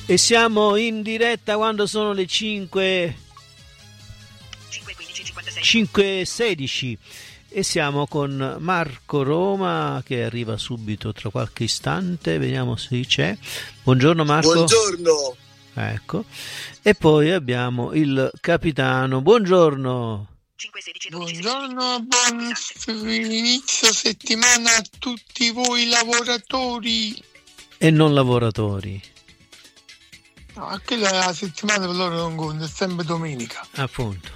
E siamo in diretta quando sono le 5:16 e siamo con Marco Roma che arriva subito tra qualche istante, vediamo se c'è. Buongiorno Marco. Buongiorno. Ecco. E poi abbiamo il capitano. Buongiorno. Buongiorno, buon inizio settimana a tutti voi lavoratori e non lavoratori. No, anche la settimana per loro non conta, è sempre domenica. Appunto.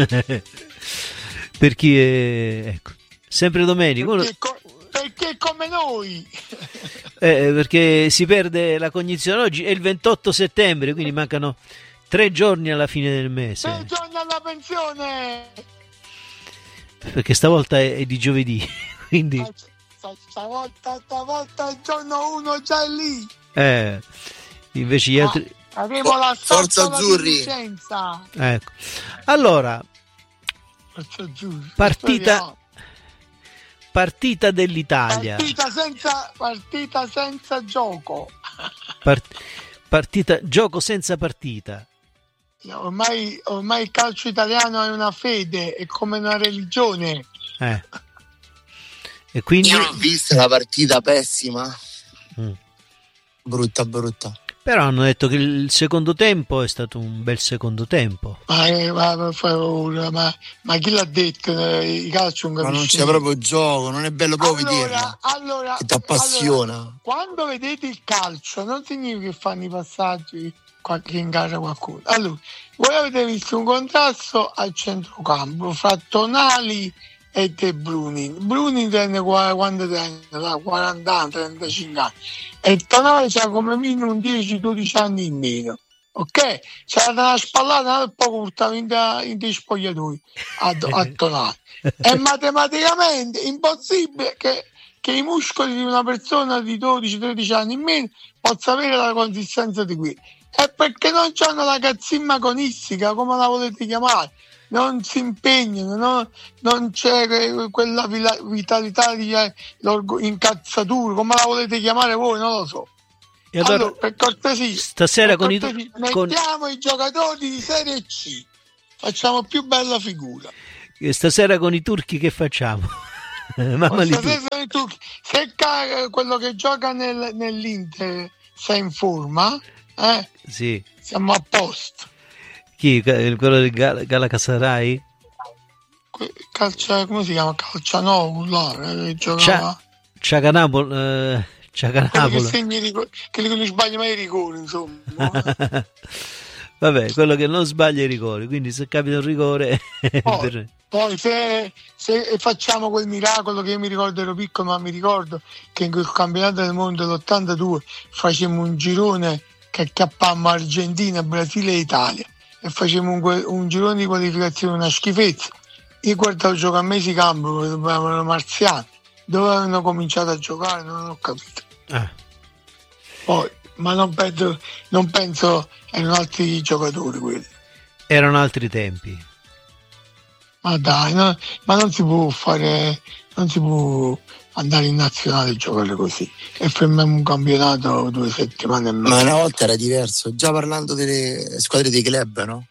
Per chi è, ecco, sempre domenica. Perché come noi. Perché si perde la cognizione. Oggi è il 28 settembre, quindi mancano 3 giorni alla fine del mese. 3 giorni alla pensione. Perché stavolta è di giovedì, quindi stavolta il giorno 1 già è lì. Invece gli altri avremo la Forza Azzurri. Ecco. Allora, Forza Azzurri. Partita dell'Italia. Partita senza gioco. Gioco senza partita. Ormai il calcio italiano è una fede, è come una religione. E quindi io l'ho vista la partita pessima. Brutta. Però hanno detto che il secondo tempo è stato un bel secondo tempo. Ma chi l'ha detto? Il calcio non capisce. Ma non c'è proprio gioco, non è bello proprio vederlo. Che ti appassiona. Quando vedete il calcio non significa che fanno i passaggi che ingarra qualcuno. Allora, voi avete visto un contrasto al centrocampo fra Tonali e De Bruyne. Bruyne tenne quando tenne 40 anni, 35 anni e Tonali c'ha come minimo 10-12 anni in meno. Ok? C'era una spallata un po' portava in dei spogliatoi a Tonali. È matematicamente impossibile che i muscoli di una persona di 12-13 anni in meno possa avere la consistenza di quelli. È perché non c'hanno la cazzimma agonistica, come la volete chiamare, non si impegnano, non c'è quella vitalità di incazzatura, come la volete chiamare voi, non lo so. E allora per cortesia, stasera mettiamo i giocatori di Serie C, facciamo più bella figura. Stasera con i turchi che facciamo? Se quello che gioca nell'Inter sei in forma, sì, siamo a posto. Chi? Quello del Galatasaray? Come si chiama? Calcianoglu là, giocava Ciacanapolo. Che non sbaglia mai i rigori, insomma. Vabbè, quello che non sbaglia i rigori, quindi se capita un rigore poi se facciamo quel miracolo che io mi ricordo, ero piccolo ma mi ricordo che in quel campionato del mondo dell'82 facemmo un girone che acchiappammo Argentina, Brasile e Italia e facemmo un girone di qualificazione, una schifezza. Io guardavo giocare a Mesi Campo, erano marziani, dove avevano cominciato a giocare non ho capito. Poi, ma non penso erano altri giocatori quelli. Erano altri tempi. Ma dai, ma non si può andare in nazionale e giocare così e fermiamo un campionato 2 settimane e mezza. Ma una volta era diverso, già parlando delle squadre dei club, no?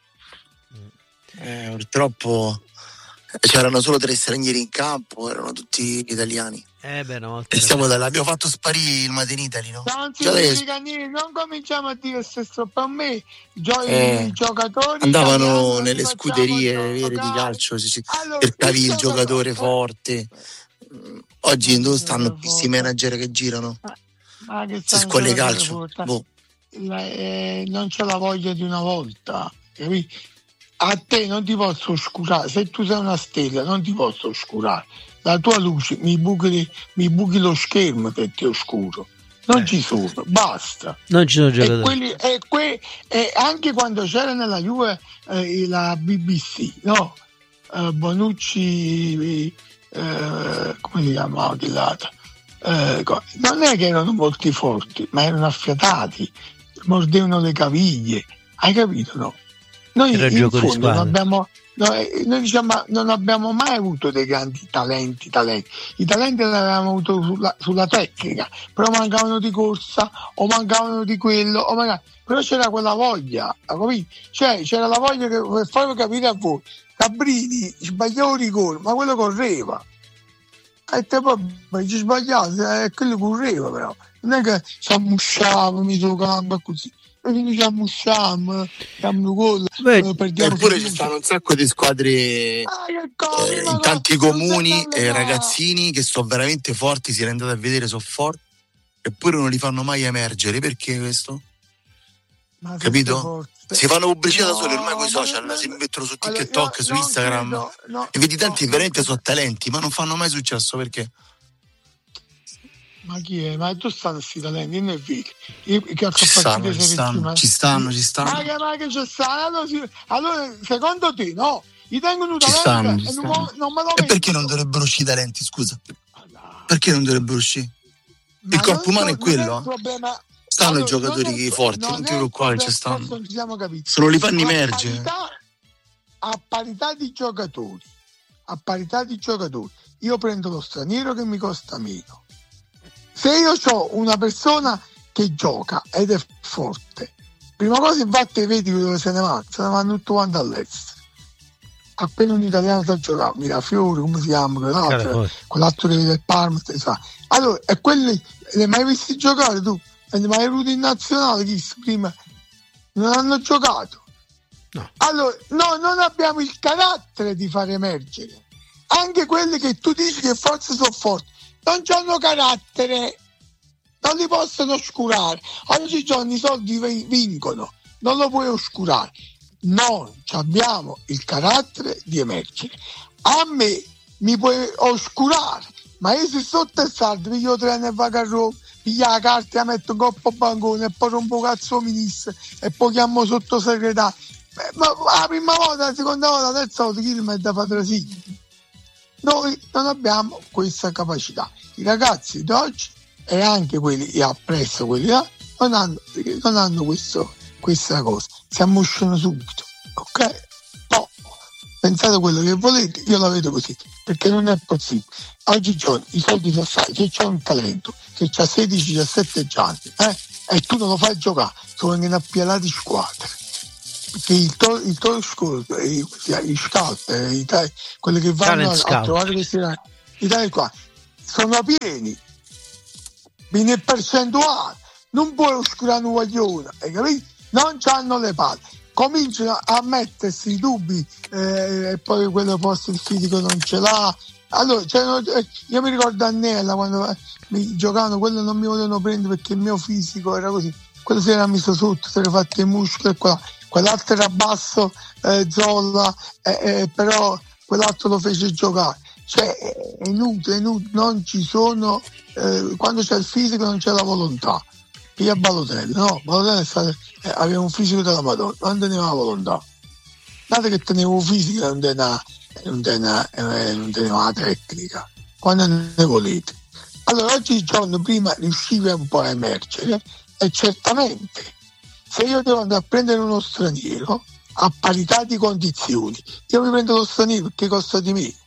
Purtroppo c'erano solo 3 stranieri in campo, erano tutti italiani. Abbiamo fatto sparire il Made in Italy, no? Non significa niente, non cominciamo a dire stesso. Per me i giocatori andavano nelle scuderie vere di calcio, cercavi il giocatore forte. Oggi dove stanno questi manager che girano? Se scuole calcio. Non c'è la voglia di una volta, capito? A te non ti posso oscurare, se tu sei una stella non ti posso oscurare. La tua luce mi buchi lo schermo se ti oscuro. Non ci sono, basta. Non ci sono giocatori. E anche quando c'era nella Juve la BBC, no? Bonucci, come si chiamava quell'altra? Non è che erano molto forti, ma erano affiatati, mordevano le caviglie, hai capito, no? Noi in fondo noi diciamo, non abbiamo mai avuto dei grandi talenti. I talenti li avevamo avuto sulla tecnica, però mancavano di corsa o mancavano di quello, però c'era quella voglia, capito? Cioè c'era la voglia per farvi capire a voi. Cabrini sbagliava il rigore, ma quello correva. E te poi ci sbagliate, quello correva però. Non è che ci ammusciava, mi toccava così. Noi ci ammusciamo, siamo gol, perdiamo. Eppure ci stanno un sacco di squadre in tanti comuni e ragazzini che sono veramente forti, si rendono a vedere, sono forti, eppure non li fanno mai emergere. Perché questo? Capito? Si fanno pubblicità da soli ormai con i social, si mettono su TikTok, su Instagram e vedi tanti veramente sono talenti, ma non fanno mai successo. Perché? Ma chi è? Ma tu stanno questi talenti? Non è vero. Ci stanno. Ma che ci stanno? Allora, secondo te, no? Gli tengono talenti e non me lo e perché non dovrebbero uscire talenti, scusa? Perché non dovrebbero uscire? Il corpo umano è quello? Stanno i giocatori forti, non ti preoccupare, ci stanno. Se non li fanno emergere. A parità di giocatori, io prendo lo straniero che mi costa meno. Se io ho una persona che gioca ed è forte, prima cosa infatti vedi dove se ne vanno tutti quanti all'estero. Appena un italiano sa giocare, Mirafiori, come si chiama, quell'altro del Parma, allora, e quelli li hai mai visti giocare tu? Non hai mai avuto in nazionale chi prima non hanno giocato? No. Allora, noi non abbiamo il carattere di far emergere anche quelli che tu dici che forse sono forti, non hanno carattere, non li possono oscurare. Oggigiorno i soldi vincono, non lo puoi oscurare. Non abbiamo il carattere di emergere. A me mi puoi oscurare, ma io se sotto il saldo piglio treno e vado a Roma, piglio la carta, metto un coppo bancone e poi rompo cazzo ministro e poi chiamo sottosegretario. Ma la prima volta, la seconda volta, la terza volta chi mi è da patrocinio? Noi non abbiamo questa capacità. I ragazzi di oggi e anche quelli appresso, quelli là, non hanno questa cosa. Si ammusciano subito, ok? No, pensate quello che volete, io la vedo così, perché non è possibile. Oggigiorno i soldi sono stati, se c'è un talento che ha 16-17 anni, e tu non lo fai giocare, sono vengono appialati squadre. Perché il Toro School, gli scout, quelli che vanno a trovare questi ragazzi qua sono pieni in percentuale, non puoi oscurare un guaglione, hai capito? Non c'hanno le palle, cominciano a mettersi i dubbi e poi quello posto il fisico non ce l'ha. Allora io mi ricordo a Nella quando mi giocavano, quello non mi volevano prendere perché il mio fisico era così, quello si era messo sotto, si era fatto i muscoli e quell'altro era basso, Zolla, però quell'altro lo fece giocare. Cioè è inutile, non ci sono, quando c'è il fisico non c'è la volontà. Io a Balotelli, no, Balotelli aveva un fisico della Madonna, non teneva la volontà. Guardate che tenevo un fisico e non teneva la tecnica, quando ne volete. Allora oggigiorno prima riuscivi un po' a emergere e certamente se io devo andare a prendere uno straniero a parità di condizioni, io mi prendo lo straniero perché costa di meno.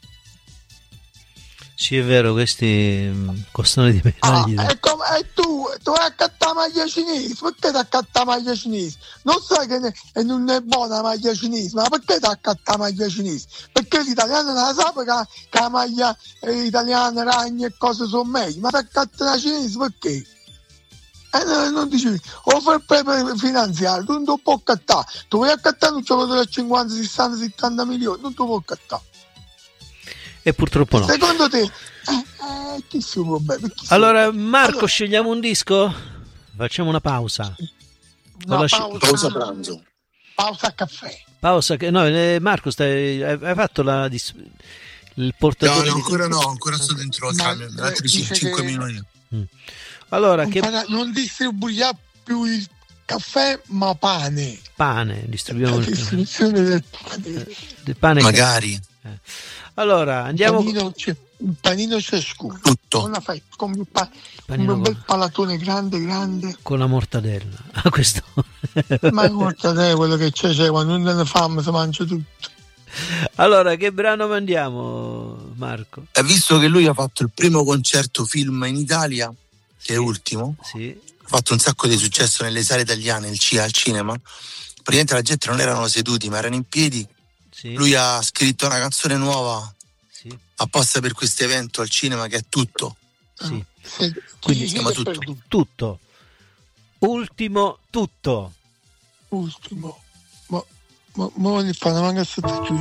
Sì, è vero, questi costano di meno. E tu vai a accattare la maglia cinese, perché ti accatta la maglia cinese? Non sai che non è buona la maglia cinese, ma perché ti accatta la maglia cinese? Perché l'italiano non la sa che la maglia italiana, ragni e cose sono meglio, ma ti accatta la cinese perché? Non dicevi, o per finanziario, tu non ti puoi accattare, tu vuoi accattare un giocatore a 50, 60, 70 milioni, non ti puoi accattare. E purtroppo no. Secondo te chi è il problema? Allora Marco, scegliamo un disco? Facciamo una pausa. Pausa pranzo. Pausa caffè. Marco, hai fatto il portatore? No, ancora sto dentro il camion, altri 5 minuti. Allora, non distribuiamo più il caffè, ma pane. Distribuiamo la distribuzione del pane. Magari. Allora, andiamo. un panino ciascuno. Tutto. Una fetta, come un bel palatone grande. Con la mortadella. Questo. Ma la mortadella è quello che c'è quando non ne fame si mangia tutto. Allora, che brano mandiamo, Marco? Visto che lui ha fatto il primo concerto film in Italia, che è l'ultimo, sì, ha fatto un sacco di successo nelle sale italiane, al cinema, praticamente la gente non erano seduti ma erano in piedi, sì. Lui ha scritto una canzone nuova, sì, apposta per questo evento al cinema, che è Tutto. sì. Quindi si chiama Tutto. Ultimo Tutto. Ultimo. Ma ne fanno manca sotto giù.